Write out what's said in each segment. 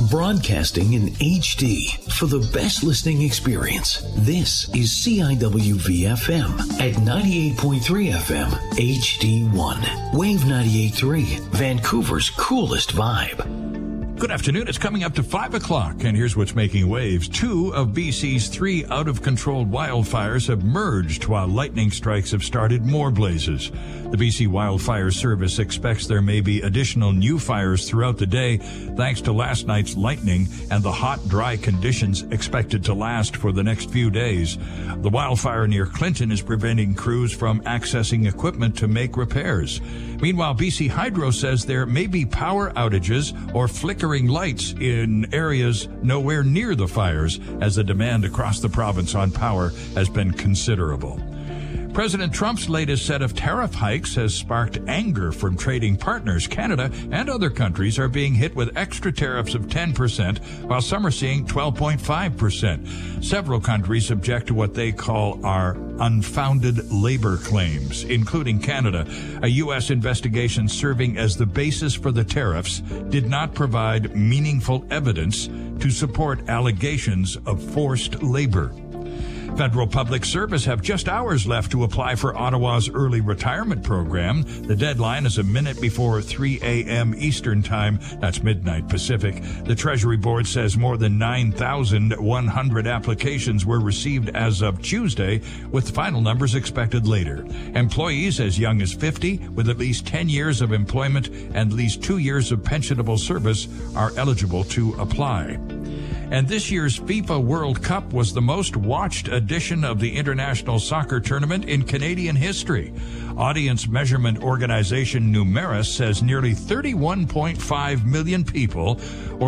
Broadcasting in HD for the best listening experience. This is CIWV-FM at 98.3 FM HD1. Wave 98.3, Vancouver's coolest vibe. Good afternoon. It's coming up to 5 o'clock, and here's what's making waves. 2 of BC's 3 out-of-control wildfires have merged while lightning strikes have started more blazes. The BC Wildfire Service expects there may be additional new fires throughout the day thanks to last night's lightning and the hot, dry conditions expected to last for the next few days. The wildfire near Clinton is preventing crews from accessing equipment to make repairs. Meanwhile, BC Hydro says there may be power outages or flickering lights in areas nowhere near the fires as the demand across the province on power has been considerable. President Trump's latest set of tariff hikes has sparked anger from trading partners. Canada and other countries are being hit with extra tariffs of 10%, while some are seeing 12.5%. Several countries object to what they call our unfounded labor claims, including Canada. A U.S. investigation serving as the basis for the tariffs did not provide meaningful evidence to support allegations of forced labor. Federal Public Service have just hours left to apply for Ottawa's early retirement program. The deadline is a minute before 3 a.m. Eastern Time. That's midnight Pacific. The Treasury Board says more than 9,100 applications were received as of Tuesday, with final numbers expected later. Employees as young as 50 with at least 10 years of employment and at least 2 years of pensionable service are eligible to apply. And this year's FIFA World Cup was the most watched edition of the international soccer tournament in Canadian history. Audience measurement organization Numeris says nearly 31.5 million people, or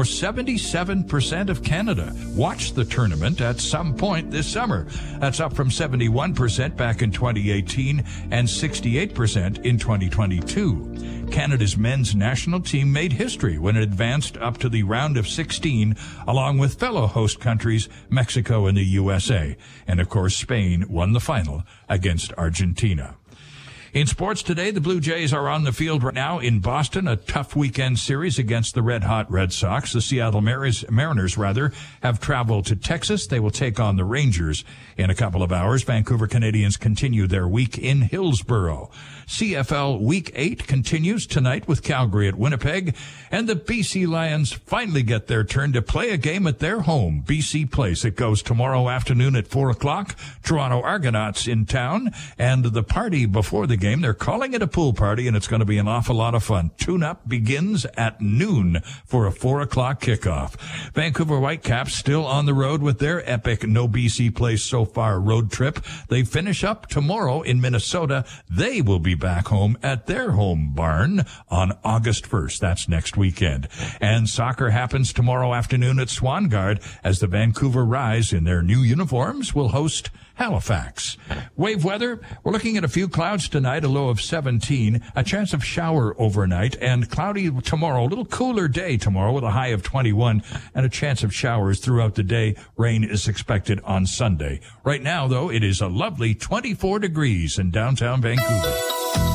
77% of Canada, watched the tournament at some point this summer. That's up from 71% back in 2018 and 68% in 2022. Canada's men's national team made history when it advanced up to the round of 16, along with fellow host countries Mexico and the USA. And of course, Spain won the final against Argentina. In sports today, the Blue Jays are on the field right now in Boston, a tough weekend series against the red-hot Red Sox. The Seattle Mariners have traveled to Texas. They will take on the Rangers in a couple of hours. Vancouver Canadians continue their week in Hillsborough. CFL Week 8 continues tonight with Calgary at Winnipeg, and the BC Lions finally get their turn to play a game at their home, BC Place. It goes tomorrow afternoon at 4 o'clock. Toronto Argonauts in town, and the party before the game, they're calling it a pool party, and it's going to be an awful lot of fun. Tune-up begins at noon for a 4 o'clock kickoff. Vancouver Whitecaps still on the road with their epic No BC Place So Far road trip. They finish up tomorrow in Minnesota. They will be back home at their home barn on August 1st. That's next weekend. And soccer happens tomorrow afternoon at Swangard as the Vancouver Rise in their new uniforms will host Halifax. Wave weather, we're looking at a few clouds tonight, a low of 17, a chance of shower overnight, and cloudy tomorrow, a little cooler day tomorrow with a high of 21, and a chance of showers throughout the day. Rain is expected on Sunday. Right now, though, it is a lovely 24 degrees in downtown Vancouver.